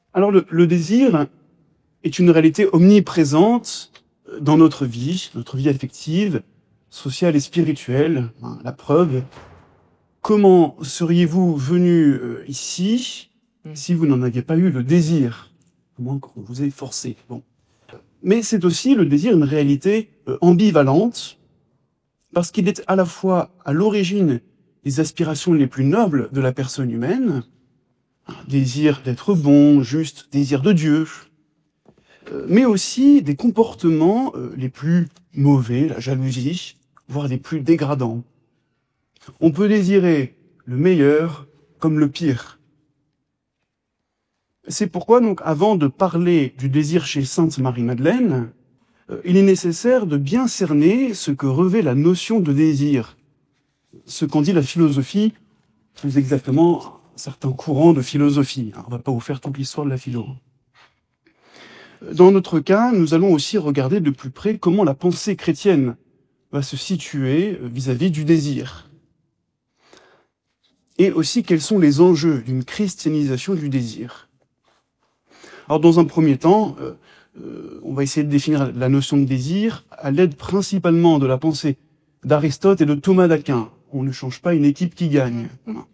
Alors le désir est une réalité omniprésente dans notre vie affective, sociale et spirituelle. La preuve, comment seriez-vous venu ici si vous n'en aviez pas eu le désir? À moins qu'on vous ait forcé. Bon. Mais c'est aussi le désir une réalité ambivalente, parce qu'il est à la fois à l'origine des aspirations les plus nobles de la personne humaine, désir d'être bon, juste, désir de Dieu, mais aussi des comportements les plus mauvais, la jalousie, voire les plus dégradants. On peut désirer le meilleur comme le pire. C'est pourquoi, donc, avant de parler du désir chez Sainte Marie-Madeleine, il est nécessaire de bien cerner ce que revêt la notion de désir, ce qu'en dit la philosophie, plus exactement certains courants de philosophie. On ne va pas vous faire toute l'histoire de la philo. Dans notre cas, nous allons aussi regarder de plus près comment la pensée chrétienne va se situer vis-à-vis du désir. Et aussi quels sont les enjeux d'une christianisation du désir. Alors dans un premier temps, on va essayer de définir la notion de désir à l'aide principalement de la pensée d'Aristote et de Thomas d'Aquin. On ne change pas une équipe qui gagne.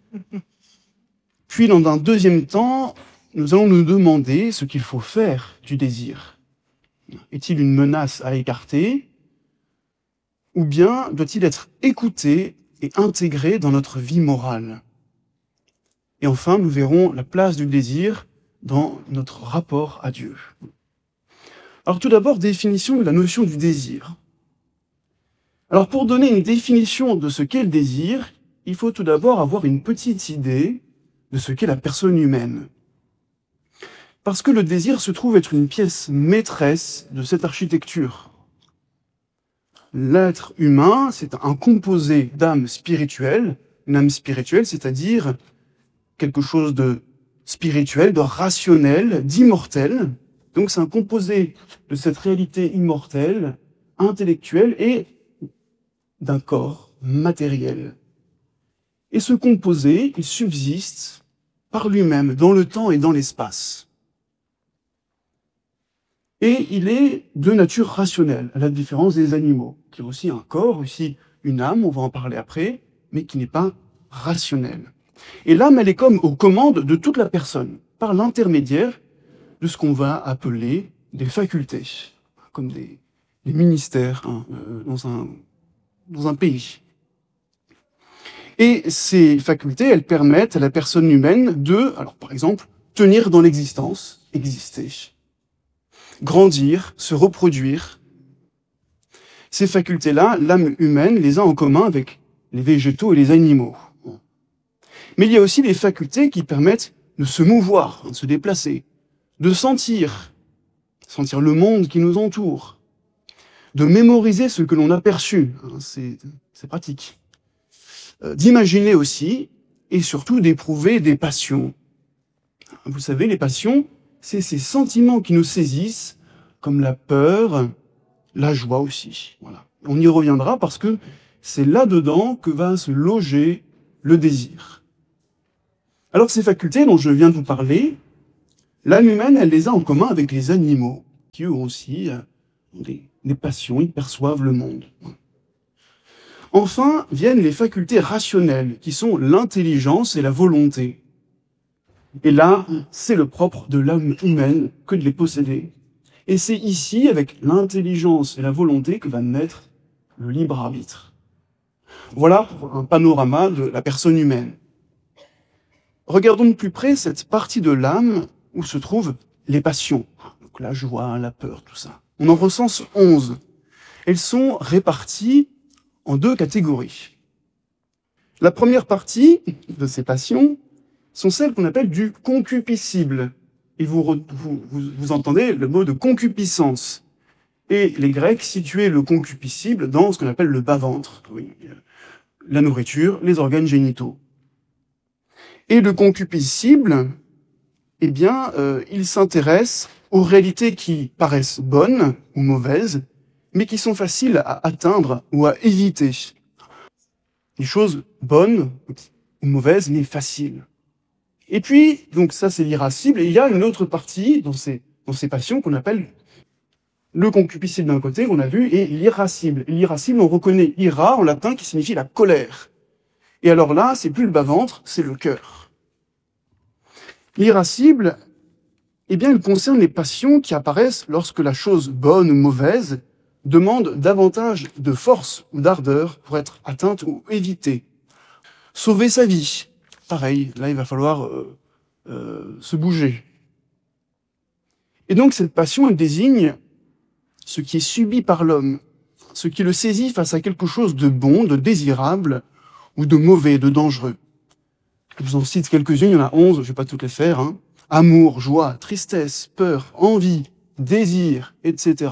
Puis dans un deuxième temps, nous allons nous demander ce qu'il faut faire du désir. Est-il une menace à écarter? Ou bien doit-il être écouté et intégré dans notre vie morale? Et enfin, nous verrons la place du désir dans notre rapport à Dieu. Alors tout d'abord, définition de la notion du désir. Alors pour donner une définition de ce qu'est le désir, il faut tout d'abord avoir une petite idée de ce qu'est la personne humaine. Parce que le désir se trouve être une pièce maîtresse de cette architecture. L'être humain, c'est un composé d'âme spirituelle, une âme spirituelle, c'est-à-dire quelque chose de spirituel, de rationnel, d'immortel. Donc c'est un composé de cette réalité immortelle, intellectuelle et d'un corps matériel. Et ce composé, il subsiste par lui-même, dans le temps et dans l'espace. Et il est de nature rationnelle, à la différence des animaux, qui ont aussi un corps, aussi une âme, on va en parler après, mais qui n'est pas rationnelle. Et l'âme, elle est comme aux commandes de toute la personne, par l'intermédiaire de ce qu'on va appeler des facultés, comme des ministères dans un pays. Et ces facultés, elles permettent à la personne humaine de, alors par exemple, tenir dans l'existence, exister, grandir, se reproduire. Ces facultés-là, l'âme humaine les a en commun avec les végétaux et les animaux. Mais il y a aussi les facultés qui permettent de se mouvoir, de se déplacer, de sentir le monde qui nous entoure, de mémoriser ce que l'on a perçu, c'est pratique, d'imaginer aussi, et surtout d'éprouver des passions. Vous savez, les passions, c'est ces sentiments qui nous saisissent, comme la peur, la joie aussi. Voilà. On y reviendra parce que c'est là-dedans que va se loger le désir. Alors ces facultés dont je viens de vous parler, l'âme humaine, elle les a en commun avec les animaux, qui eux aussi ont des passions, ils perçoivent le monde. Enfin, viennent les facultés rationnelles, qui sont l'intelligence et la volonté. Et là, c'est le propre de l'âme humaine que de les posséder. Et c'est ici, avec l'intelligence et la volonté, que va naître le libre arbitre. Voilà pour un panorama de la personne humaine. Regardons de plus près cette partie de l'âme où se trouvent les passions. Donc la joie, la peur, tout ça. On en recense 11. Elles sont réparties en deux catégories. La première partie de ces passions sont celles qu'on appelle du concupiscible. Et vous entendez le mot de concupiscence. Et les Grecs situaient le concupiscible dans ce qu'on appelle le bas-ventre. Oui, la nourriture, les organes génitaux. Et le concupiscible, eh bien, il s'intéresse aux réalités qui paraissent bonnes ou mauvaises, mais qui sont faciles à atteindre ou à éviter. Des choses bonnes ou mauvaises, mais faciles. Et puis, donc ça c'est l'irascible, et il y a une autre partie dans ces passions qu'on appelle le concupiscible d'un côté, qu'on a vu, et l'irascible. L'irascible, on reconnaît ira en latin qui signifie la colère. Et alors là, c'est plus le bas-ventre, c'est le cœur. L'irascible, eh bien, il concerne les passions qui apparaissent lorsque la chose bonne ou mauvaise demande davantage de force ou d'ardeur pour être atteinte ou évitée. Sauver sa vie, pareil, là il va falloir se bouger. Et donc cette passion, elle désigne ce qui est subi par l'homme, ce qui le saisit face à quelque chose de bon, de désirable, ou de mauvais, de dangereux. Je vous en cite quelques-unes, il y en a 11, je ne vais pas toutes les faire. Hein. Amour, joie, tristesse, peur, envie, désir, etc.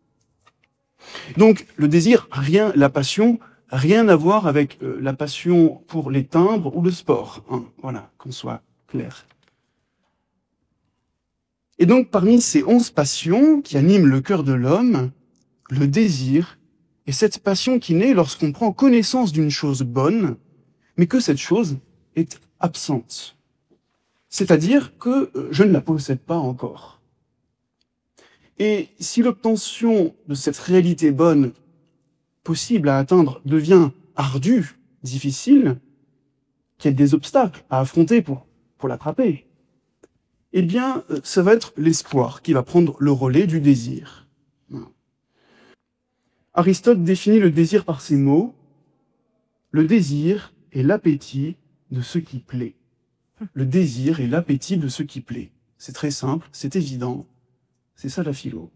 Donc le désir, la passion, rien à voir avec la passion pour les timbres ou le sport. Hein. Voilà, qu'on soit clair. Et donc, parmi ces 11 passions qui animent le cœur de l'homme, le désir est cette passion qui naît lorsqu'on prend connaissance d'une chose bonne, mais que cette chose est absente. C'est-à-dire que je ne la possède pas encore. Et si l'obtention de cette réalité bonne, possible à atteindre, devient ardue, difficile, qu'il y ait des obstacles à affronter pour l'attraper, eh bien, ça va être l'espoir qui va prendre le relais du désir. Aristote définit le désir par ces mots. Le désir est l'appétit de ce qui plaît. Le désir est l'appétit de ce qui plaît. C'est très simple, c'est évident. C'est ça la philo.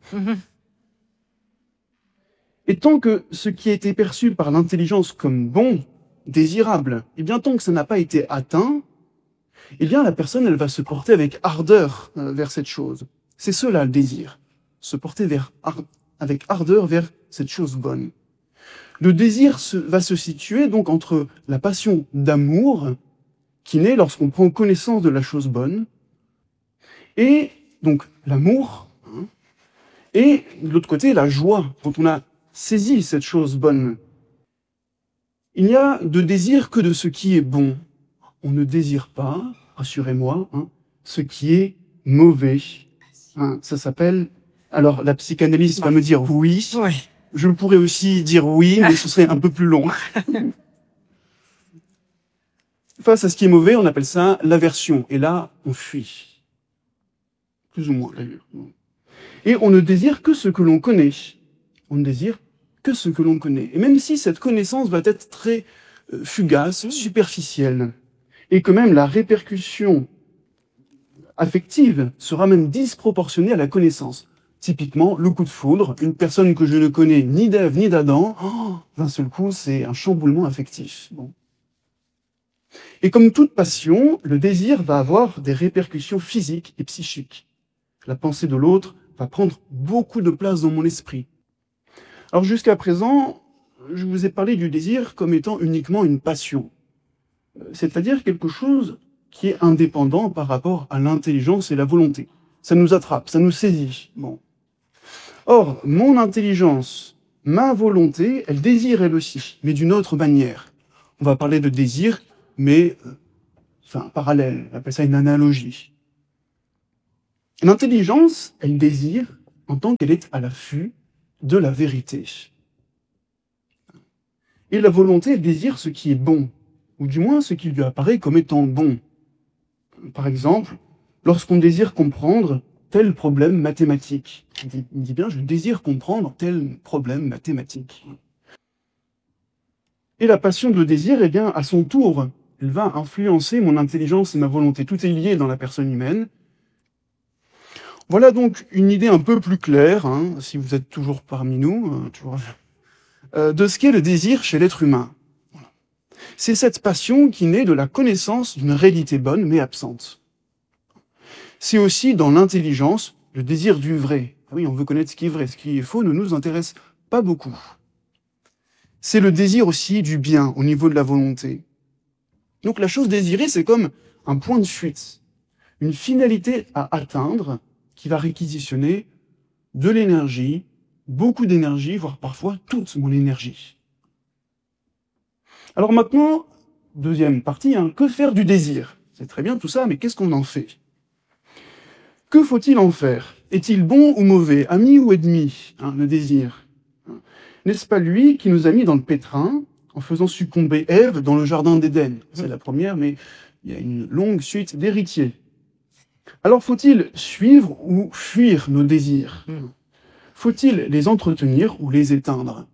Et tant que ce qui a été perçu par l'intelligence comme bon, désirable, eh bien, tant que ça n'a pas été atteint, eh bien, la personne, elle va se porter avec ardeur vers cette chose. C'est cela, le désir. Se porter avec ardeur vers cette chose bonne. Le désir va se situer donc entre la passion d'amour, qui naît lorsqu'on prend connaissance de la chose bonne, et donc l'amour, hein, et de l'autre côté, la joie, quand on a saisi cette chose bonne. Il n'y a de désir que de ce qui est bon. On ne désire pas, rassurez-moi, hein, ce qui est mauvais. Hein, ça s'appelle... Alors, la psychanalyse va me dire oui. Ouais. Je pourrais aussi dire oui, mais ce serait un peu plus long. Face à ce qui est mauvais, on appelle ça l'aversion. Et là, on fuit. Plus ou moins, d'ailleurs. Et on ne désire que ce que l'on connaît. On ne désire que ce que l'on connaît. Et même si cette connaissance va être très fugace, superficielle, et que même la répercussion affective sera même disproportionnée à la connaissance. Typiquement, le coup de foudre, une personne que je ne connais ni d'Ève ni d'Adam, d'un seul coup, c'est un chamboulement affectif. Bon. Et comme toute passion, le désir va avoir des répercussions physiques et psychiques. La pensée de l'autre va prendre beaucoup de place dans mon esprit. Alors jusqu'à présent, je vous ai parlé du désir comme étant uniquement une passion. C'est-à-dire quelque chose qui est indépendant par rapport à l'intelligence et la volonté. Ça nous attrape, ça nous saisit. Bon. Or, mon intelligence, ma volonté, elle désire elle aussi, mais d'une autre manière. On va parler de désir, mais parallèle, on appelle ça une analogie. L'intelligence, elle désire en tant qu'elle est à l'affût de la vérité. Et la volonté, elle désire ce qui est bon, ou du moins ce qui lui apparaît comme étant bon. Par exemple, lorsqu'on désire comprendre tel problème mathématique. Il dit bien, je désire comprendre tel problème mathématique. Et la passion de le désir, eh bien, à son tour, elle va influencer mon intelligence et ma volonté. Tout est lié dans la personne humaine. Voilà donc une idée un peu plus claire, hein, si vous êtes toujours parmi nous, de ce qu'est le désir chez l'être humain. Voilà. C'est cette passion qui naît de la connaissance d'une réalité bonne mais absente. C'est aussi dans l'intelligence le désir du vrai. Ah oui, on veut connaître ce qui est vrai, ce qui est faux ne nous intéresse pas beaucoup. C'est le désir aussi du bien au niveau de la volonté. Donc la chose désirée, c'est comme un point de fuite, une finalité à atteindre qui va réquisitionner de l'énergie, beaucoup d'énergie, voire parfois toute mon énergie. Alors maintenant, deuxième partie, hein, que faire du désir? c'est très bien tout ça, mais qu'est-ce qu'on en fait? Que faut-il en faire? Est-il bon ou mauvais? Ami ou ennemi, hein, le désir? N'est-ce pas lui qui nous a mis dans le pétrin en faisant succomber Ève dans le jardin d'Éden? C'est la première, mais il y a une longue suite d'héritiers. Alors faut-il suivre ou fuir nos désirs? Faut-il les entretenir ou les éteindre?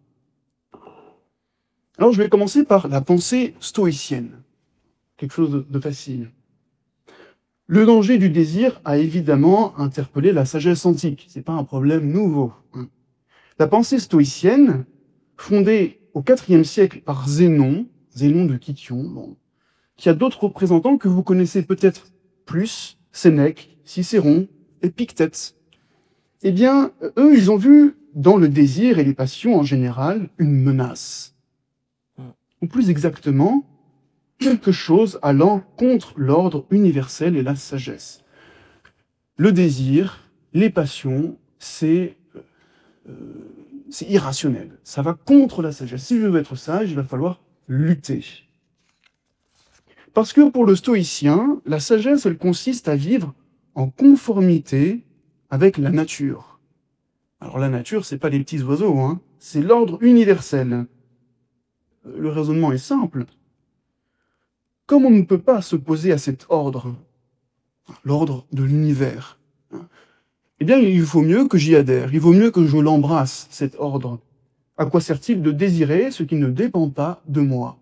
Alors je vais commencer par la pensée stoïcienne, quelque chose de facile. Le danger du désir a évidemment interpellé la sagesse antique, c'est pas un problème nouveau. La pensée stoïcienne, fondée au IVe siècle par Zénon de Kition, qui a d'autres représentants que vous connaissez peut-être plus, Sénèque, Cicéron, Épictète. Eh bien, eux, ils ont vu dans le désir et les passions en général une menace. Ou plus exactement, quelque chose allant contre l'ordre universel et la sagesse. Le désir, les passions, c'est irrationnel. Ça va contre la sagesse. Si je veux être sage, il va falloir lutter. Parce que pour le stoïcien, la sagesse, elle consiste à vivre en conformité avec la nature. Alors la nature, c'est pas les petits oiseaux, hein, c'est l'ordre universel. Le raisonnement est simple. Comme on ne peut pas s'opposer à cet ordre, l'ordre de l'univers, eh bien, il vaut mieux que j'y adhère, il vaut mieux que je l'embrasse, cet ordre. À quoi sert-il de désirer ce qui ne dépend pas de moi?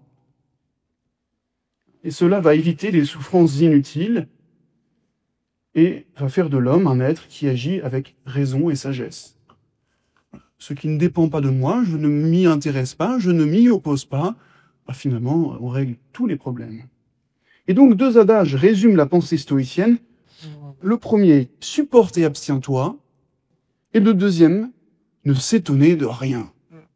Et cela va éviter les souffrances inutiles et va faire de l'homme un être qui agit avec raison et sagesse. Ce qui ne dépend pas de moi, je ne m'y intéresse pas, je ne m'y oppose pas, finalement, on règle tous les problèmes. Et donc, deux adages résument la pensée stoïcienne. Le premier, supporte et abstiens-toi. Et le deuxième, ne s'étonner de rien.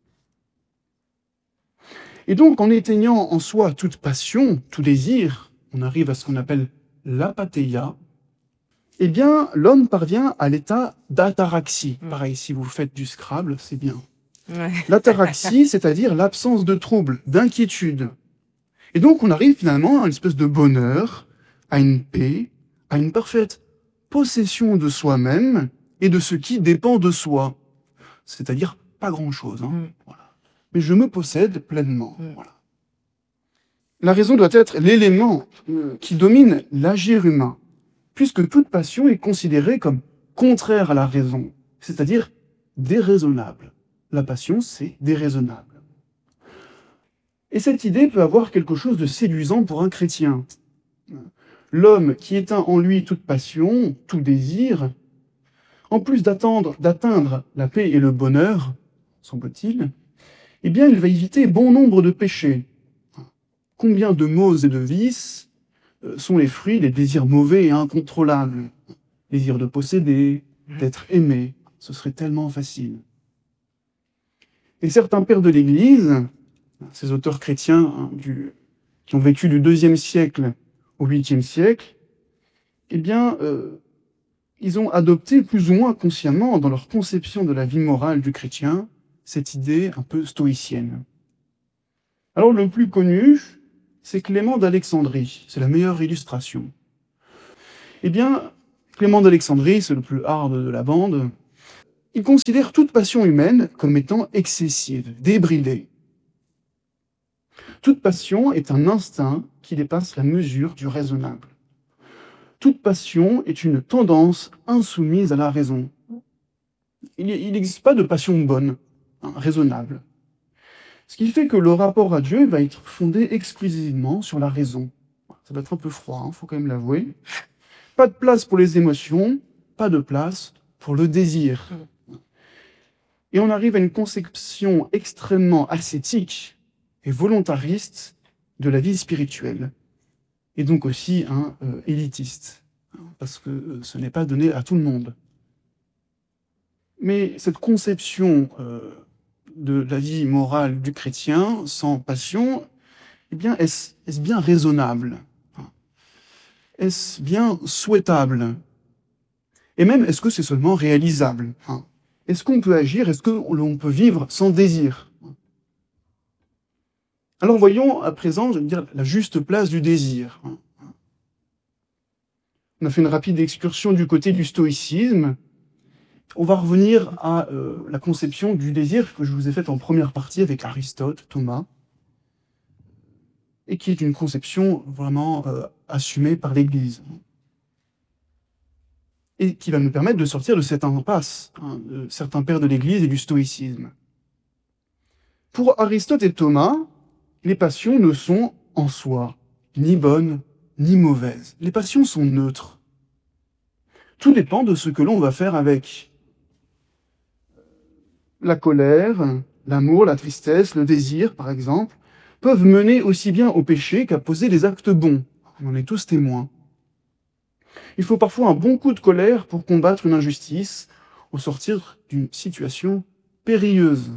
Et donc, en éteignant en soi toute passion, tout désir, on arrive à ce qu'on appelle l'apatheia, eh bien, l'homme parvient à l'état d'ataraxie. Pareil, si vous faites du Scrabble, c'est bien. Ouais. L'ataraxie, c'est-à-dire l'absence de trouble, d'inquiétude. Et donc, on arrive finalement à une espèce de bonheur, à une paix, à une parfaite possession de soi-même et de ce qui dépend de soi. C'est-à-dire pas grand-chose. Hein. Voilà. Mais je me possède pleinement. Voilà. La raison doit être l'élément qui domine l'agir humain, puisque toute passion est considérée comme contraire à la raison, c'est-à-dire déraisonnable. La passion, c'est déraisonnable. Et cette idée peut avoir quelque chose de séduisant pour un chrétien. L'homme qui éteint en lui toute passion, tout désir, en plus d'atteindre la paix et le bonheur, semble-t-il, eh bien, il va éviter bon nombre de péchés. Combien de maux et de vices sont les fruits des désirs mauvais et incontrôlables? Désir de posséder, d'être aimé, ce serait tellement facile. Et certains pères de l'Église, ces auteurs chrétiens qui ont vécu du IIe siècle au 8e siècle, eh bien, ils ont adopté plus ou moins consciemment dans leur conception de la vie morale du chrétien cette idée un peu stoïcienne. Alors le plus connu, c'est Clément d'Alexandrie, c'est la meilleure illustration. Eh bien, Clément d'Alexandrie, c'est le plus hard de la bande, il considère toute passion humaine comme étant excessive, débridée. Toute passion est un instinct qui dépasse la mesure du raisonnable. Toute passion est une tendance insoumise à la raison. Il n'existe pas de passion bonne, raisonnable. Ce qui fait que le rapport à Dieu va être fondé exclusivement sur la raison. Ça va être un peu froid, faut quand même l'avouer. Pas de place pour les émotions, pas de place pour le désir. Et on arrive à une conception extrêmement ascétique et volontariste de la vie spirituelle. Et donc aussi élitiste, parce que ce n'est pas donné à tout le monde. Mais cette conception de la vie morale du chrétien, sans passion, eh bien, est-ce bien raisonnable? Est-ce bien souhaitable? Et même, est-ce que c'est seulement réalisable? Est-ce qu'on peut agir? Est-ce qu'on peut vivre sans désir? Alors voyons à présent, je veux dire, la juste place du désir. On a fait une rapide excursion du côté du stoïcisme. On va revenir à la conception du désir que je vous ai faite en première partie avec Aristote, Thomas, et qui est une conception vraiment assumée par l'Église, et qui va nous permettre de sortir de cette impasse, de certains pères de l'Église et du stoïcisme. Pour Aristote et Thomas, les passions ne sont en soi ni bonnes ni mauvaises. Les passions sont neutres. Tout dépend de ce que l'on va faire avec. La colère, l'amour, la tristesse, le désir, par exemple, peuvent mener aussi bien au péché qu'à poser des actes bons. On en est tous témoins. Il faut parfois un bon coup de colère pour combattre une injustice ou sortir d'une situation périlleuse.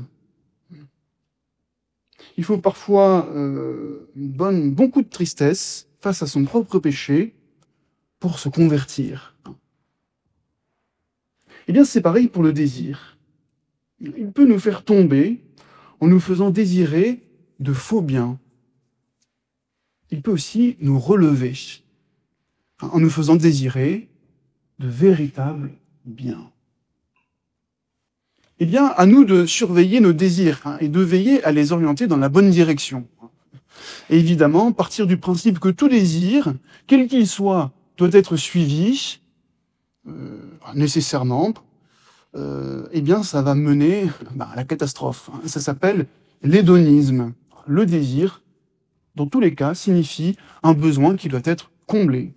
Il faut parfois un bon coup de tristesse face à son propre péché pour se convertir. Eh bien, c'est pareil pour le désir. Il peut nous faire tomber en nous faisant désirer de faux biens. Il peut aussi nous relever en nous faisant désirer de véritables biens. Eh bien, à nous de surveiller nos désirs et de veiller à les orienter dans la bonne direction. Et évidemment, partir du principe que tout désir, quel qu'il soit, doit être suivi, nécessairement, eh bien, ça va mener à la catastrophe. Ça s'appelle l'hédonisme. Le désir, dans tous les cas, signifie un besoin qui doit être comblé.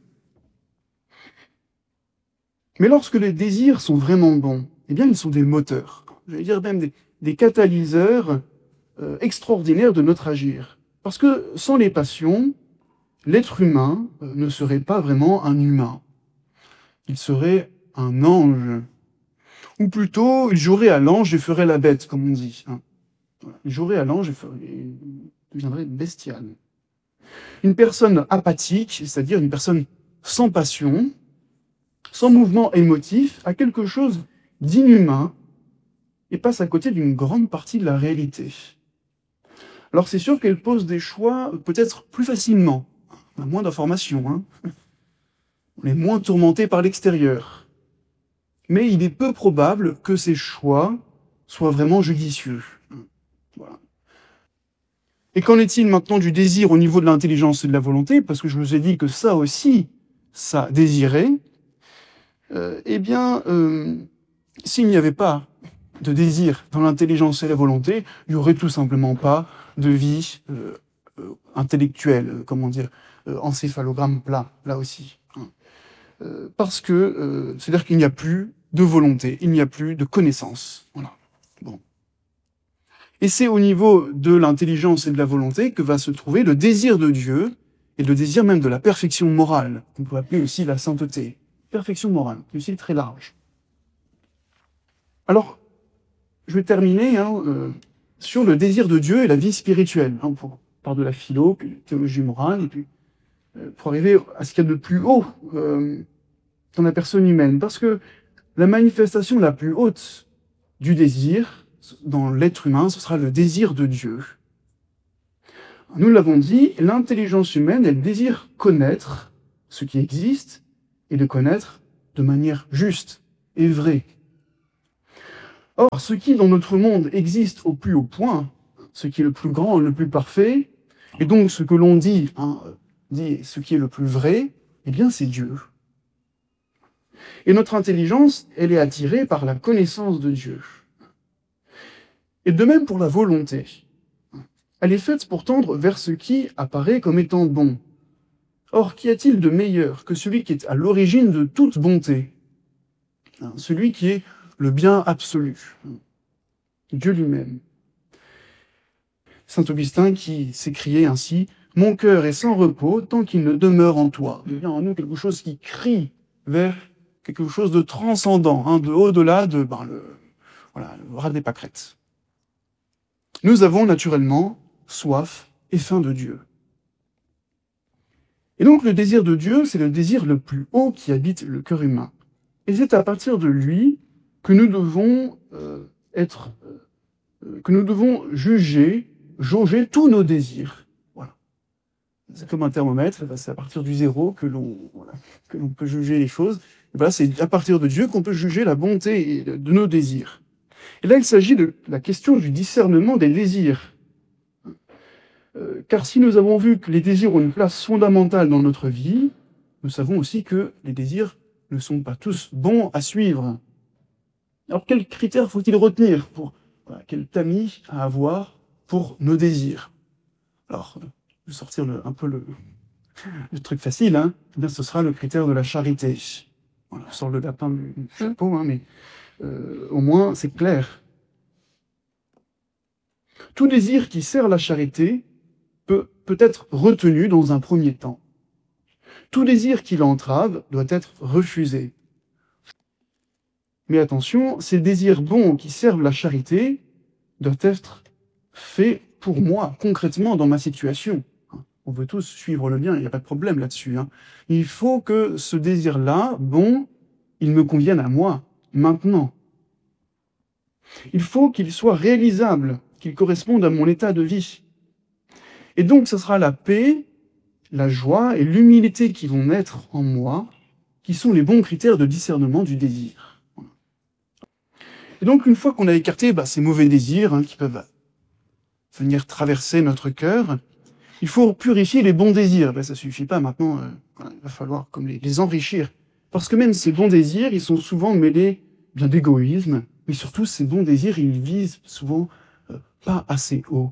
Mais lorsque les désirs sont vraiment bons, eh bien, ils sont des moteurs. Je vais dire même des catalyseurs extraordinaires de notre agir. Parce que sans les passions, l'être humain ne serait pas vraiment un humain. Il serait un ange. Ou plutôt, il jouerait à l'ange et ferait la bête, comme on dit. Il jouerait à l'ange et deviendrait bestial. Une personne apathique, c'est-à-dire une personne sans passion, sans mouvement émotif, a quelque chose d'inhumain et passe à côté d'une grande partie de la réalité. Alors c'est sûr qu'elle pose des choix peut-être plus facilement. On a moins d'informations, On est moins tourmenté par l'extérieur. Mais il est peu probable que ces choix soient vraiment judicieux. Voilà. Et qu'en est-il maintenant du désir au niveau de l'intelligence et de la volonté? Parce que je vous ai dit que ça aussi, ça désirait. S'il n'y avait pas de désir dans l'intelligence et la volonté, il n'y aurait tout simplement pas de vie intellectuelle, encéphalogramme plat, là aussi. Parce que c'est-à-dire qu'il n'y a plus de volonté, il n'y a plus de connaissance. Voilà. Bon. Et c'est au niveau de l'intelligence et de la volonté que va se trouver le désir de Dieu et le désir même de la perfection morale, qu'on peut appeler aussi la sainteté. Perfection morale, qui est aussi très large. Alors, je vais terminer sur le désir de Dieu et la vie spirituelle, par de la philo, puis la théologie morale, et puis pour arriver à ce qu'il y a de plus haut dans la personne humaine. Parce que la manifestation la plus haute du désir dans l'être humain, ce sera le désir de Dieu. Nous l'avons dit, l'intelligence humaine, elle désire connaître ce qui existe et le connaître de manière juste et vraie. Or, ce qui dans notre monde existe au plus haut point, ce qui est le plus grand, le plus parfait, et donc ce que l'on dit, dit ce qui est le plus vrai, eh bien c'est Dieu. Et notre intelligence, elle est attirée par la connaissance de Dieu. Et de même pour la volonté. Elle est faite pour tendre vers ce qui apparaît comme étant bon. Or, qu'y a-t-il de meilleur que celui qui est à l'origine de toute bonté? Celui qui est le bien absolu. Dieu lui-même. Saint Augustin qui s'écriait ainsi: « Mon cœur est sans repos tant qu'il ne demeure en toi. » Il y a en nous quelque chose qui crie vers quelque chose de transcendant, de au-delà de le ras des pâquerettes. Nous avons naturellement soif et faim de Dieu. Et donc le désir de Dieu, c'est le désir le plus haut qui habite le cœur humain. Et c'est à partir de lui que nous devons jauger tous nos désirs. Voilà. c'est comme un thermomètre, c'est à partir du zéro que l'on peut juger les choses. Et ben, c'est à partir de Dieu qu'on peut juger la bonté de nos désirs. Et là, il s'agit de la question du discernement des désirs. Car si nous avons vu que les désirs ont une place fondamentale dans notre vie, nous savons aussi que les désirs ne sont pas tous bons à suivre. Alors, quels critères faut-il retenir pour quel tamis à avoir pour nos désirs? Alors, je vais sortir un peu le truc facile, hein. Eh bien, ce sera le critère de la charité. Voilà, je sors le lapin du chapeau, hein, mais au moins, c'est clair. Tout désir qui sert la charité peut être retenu dans un premier temps. Tout désir qui l'entrave doit être refusé. Mais attention, ces désirs bons qui servent la charité doivent être faits pour moi, concrètement, dans ma situation. On veut tous suivre le bien, il n'y a pas de problème là-dessus. Il faut que ce désir-là, bon, il me convienne à moi, maintenant. Il faut qu'il soit réalisable, qu'il corresponde à mon état de vie. Et donc, ce sera la paix, la joie et l'humilité qui vont naître en moi, qui sont les bons critères de discernement du désir. Et donc, une fois qu'on a écarté ces mauvais désirs qui peuvent venir traverser notre cœur, il faut purifier les bons désirs. Ça suffit pas maintenant, il va falloir comme les enrichir. Parce que même ces bons désirs, ils sont souvent mêlés bien d'égoïsme, mais surtout ces bons désirs, ils visent souvent pas assez haut.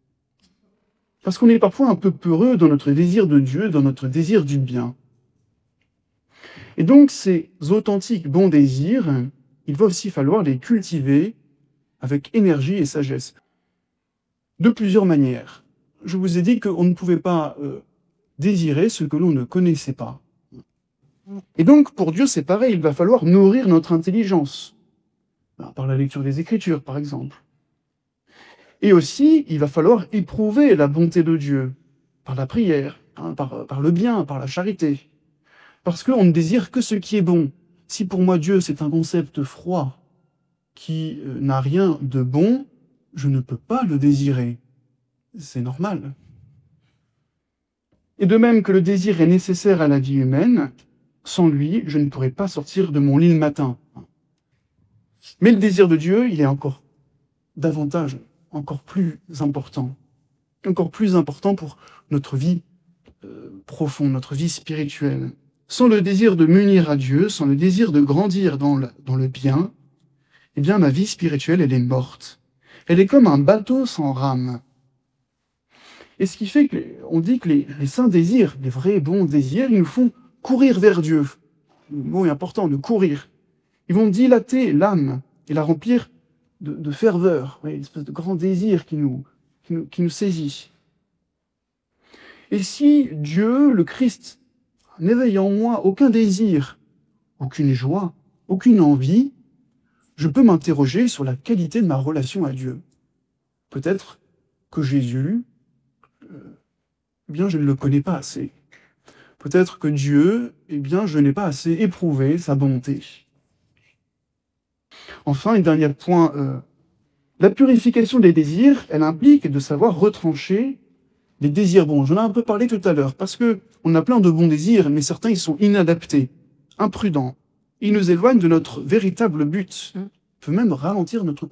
Parce qu'on est parfois un peu peureux dans notre désir de Dieu, dans notre désir du bien. Et donc, ces authentiques bons désirs, il va aussi falloir les cultiver avec énergie et sagesse. De plusieurs manières. Je vous ai dit qu'on ne pouvait pas désirer ce que l'on ne connaissait pas. Et donc, pour Dieu, c'est pareil, il va falloir nourrir notre intelligence. Par la lecture des Écritures, par exemple. Et aussi, il va falloir éprouver la bonté de Dieu, par la prière, par le bien, par la charité. Parce qu'on ne désire que ce qui est bon. Si pour moi Dieu c'est un concept froid, qui n'a rien de bon, je ne peux pas le désirer. C'est normal. Et de même que le désir est nécessaire à la vie humaine, sans lui, je ne pourrais pas sortir de mon lit le matin. Mais le désir de Dieu, il est encore davantage, encore plus important pour notre vie profonde, notre vie spirituelle. Sans le désir de m'unir à Dieu, sans le désir de grandir dans le bien, eh bien ma vie spirituelle, elle est morte. Elle est comme un bateau sans rame. Et ce qui fait qu'on dit que les saints désirs, les vrais bons désirs, ils nous font courir vers Dieu. Le mot est important, de courir. Ils vont dilater l'âme et la remplir de ferveur, une espèce de grand désir qui nous saisit. Et si Dieu, le Christ, n'éveille en moi aucun désir, aucune joie, aucune envie, je peux m'interroger sur la qualité de ma relation à Dieu. Peut-être que Jésus, je ne le connais pas assez. Peut-être que Dieu, je n'ai pas assez éprouvé sa bonté. Enfin, un dernier point, la purification des désirs, elle implique de savoir retrancher les désirs bons. J'en ai un peu parlé tout à l'heure, parce que on a plein de bons désirs, mais certains, ils sont inadaptés, imprudents. Ils nous éloignent de notre véritable but. Peut même ralentir notre